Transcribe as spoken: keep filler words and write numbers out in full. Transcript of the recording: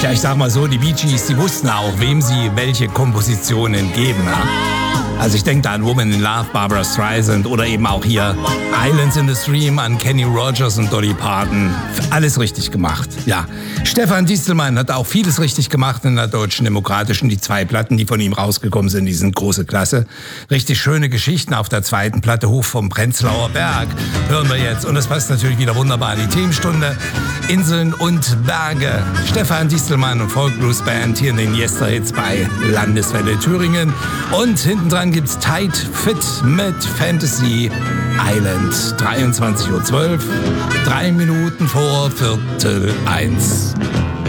Ja, ich sag mal so, die Bee Gees, die wussten auch, wem sie welche Kompositionen geben. Ja? Also ich denke da an Woman in Love, Barbra Streisand oder eben auch hier Islands in the Stream an Kenny Rogers und Dolly Parton. Alles richtig gemacht, ja. Stefan Distelmann hat auch vieles richtig gemacht in der Deutschen Demokratischen. Die zwei Platten, die von ihm rausgekommen sind, die sind große Klasse. Richtig schöne Geschichten auf der zweiten Platte, Hoch vom Prenzlauer Berg, hören wir jetzt. Und das passt natürlich wieder wunderbar in die Themenstunde. Inseln und Berge. Stefan Distelmann und Folk Blues Band hier in den Yester-Hits bei Landeswelle Thüringen. Und hinten dran gibt's Tight Fit mit Fantasy Island. dreiundzwanzig Uhr zwölf, drei Minuten vor Viertel eins.